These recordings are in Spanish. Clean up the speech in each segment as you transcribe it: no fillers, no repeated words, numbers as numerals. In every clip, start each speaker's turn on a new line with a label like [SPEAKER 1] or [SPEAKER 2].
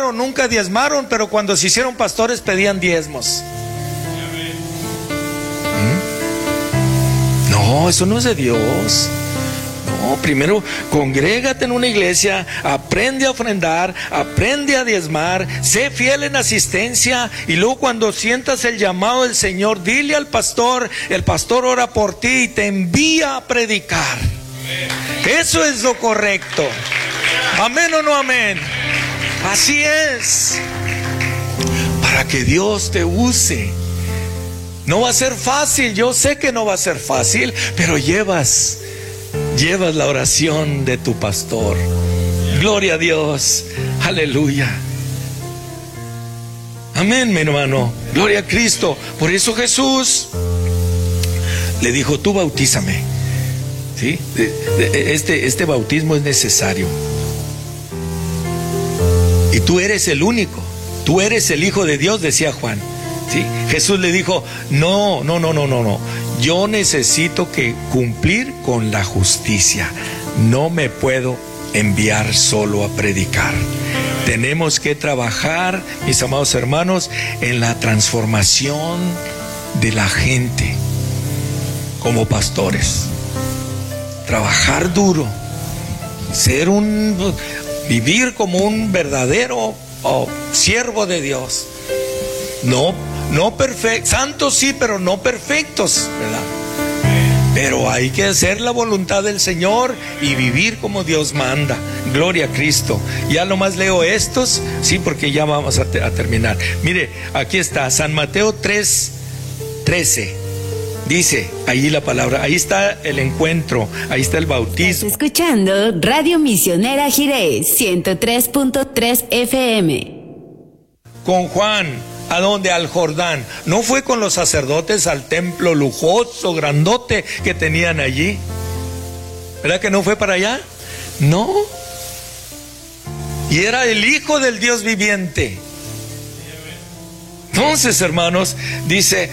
[SPEAKER 1] nunca diezmaron, pero cuando se hicieron pastores pedían diezmos. No, eso no es de Dios. No, primero congrégate en una iglesia, aprende a ofrendar, aprende a diezmar, sé fiel en asistencia, y luego cuando sientas el llamado del Señor, dile al pastor, el pastor ora por ti y te envía a predicar. Eso es lo correcto. Amén o no amén. Así es. Para que Dios te use. No va a ser fácil, yo sé que no va a ser fácil, pero llevas la oración de tu pastor. Gloria a Dios. Aleluya. Amén, mi hermano. Gloria a Cristo. Por eso Jesús le dijo: tú bautízame. ¿Sí? Este bautismo es necesario. Y tú eres el único. Tú eres el Hijo de Dios, decía Juan. ¿Sí? Jesús le dijo: no. Yo necesito que cumplir con la justicia. No me puedo enviar solo a predicar. Tenemos que trabajar, mis amados hermanos, en la transformación de la gente como pastores. Trabajar duro, vivir como un verdadero siervo de Dios. No perfectos, santos sí, pero no perfectos, ¿verdad? Pero hay que hacer la voluntad del Señor y vivir como Dios manda. Gloria a Cristo. Ya nomás leo estos, sí, porque ya vamos a terminar. Mire, aquí está, San Mateo 3:13. Dice ahí la palabra, ahí está el encuentro, ahí está el bautismo.
[SPEAKER 2] Estás escuchando Radio Misionera Jiré 103.3 FM.
[SPEAKER 1] Con Juan, ¿a dónde? Al Jordán. No fue con los sacerdotes al templo lujoso, grandote que tenían allí. ¿Verdad que no fue para allá? No. Y era el Hijo del Dios viviente. Entonces, hermanos, dice,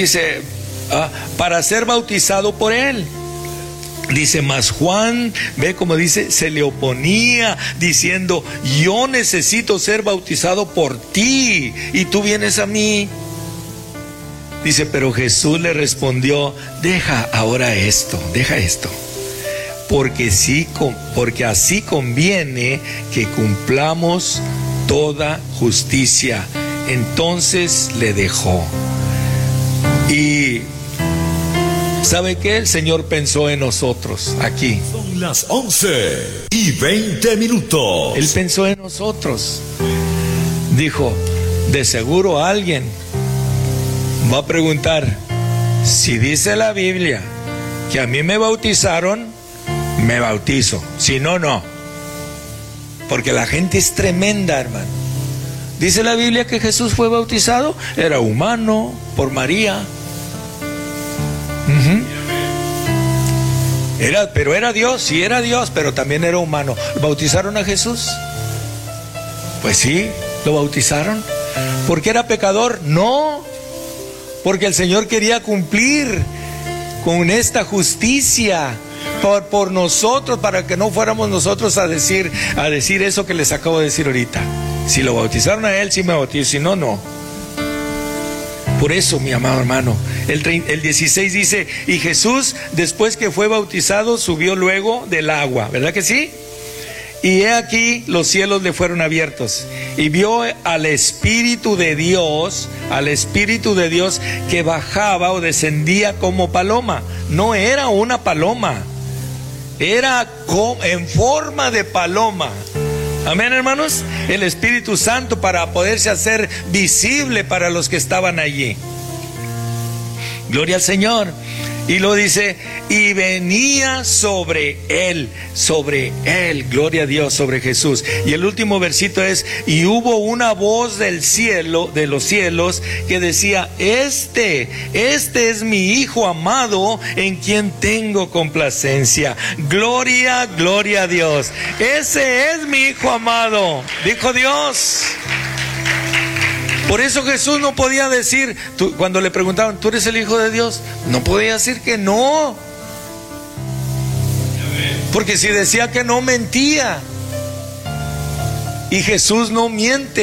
[SPEAKER 1] para ser bautizado por él. Dice, mas Juan, ve como dice, se le oponía diciendo: yo necesito ser bautizado por ti y tú vienes a mí. Dice, pero Jesús le respondió: deja esto, porque así conviene que cumplamos toda justicia. Entonces le dejó. Y ¿sabe qué? El Señor pensó en nosotros aquí.
[SPEAKER 3] Son las 11:20.
[SPEAKER 1] Él pensó en nosotros. Dijo: de seguro alguien va a preguntar: si dice la Biblia que a mí me bautizaron, me bautizo. Si no, no. Porque la gente es tremenda, hermano. Dice la Biblia que Jesús fue bautizado. Era humano, por María. Pero era Dios, sí era Dios, pero también era humano. ¿Bautizaron a Jesús? Pues sí, lo bautizaron. ¿Porque era pecador? No, porque el Señor quería cumplir con esta justicia por nosotros, para que no fuéramos nosotros a decir eso que les acabo de decir ahorita. Si lo bautizaron a él, sí me bautizo, si no, no. Por eso, mi amado hermano, el 16 dice: y Jesús, después que fue bautizado, subió luego del agua, ¿verdad que sí? Y he aquí los cielos le fueron abiertos, y vio al Espíritu de Dios que bajaba o descendía como paloma. No era una paloma, era en forma de paloma. Amén, hermanos. El Espíritu Santo, para poderse hacer visible para los que estaban allí. Gloria al Señor. Y lo dice: y venía sobre él, gloria a Dios, sobre Jesús. Y el último versito es: y hubo una voz del cielo, de los cielos, que decía: este es mi Hijo amado, en quien tengo complacencia. Gloria a Dios. Ese es mi Hijo amado, dijo Dios. Por eso Jesús no podía decir, cuando le preguntaban: ¿tú eres el Hijo de Dios? No podía decir que no. Porque si decía que no, mentía. Y Jesús no miente.